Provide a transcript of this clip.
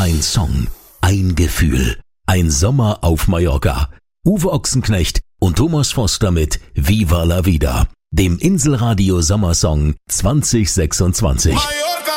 Ein Song, ein Gefühl, ein Sommer auf Mallorca. Uwe Ochsenknecht und Thomas Foster mit Viva la Vida, dem Inselradio Sommersong 2026. Mallorca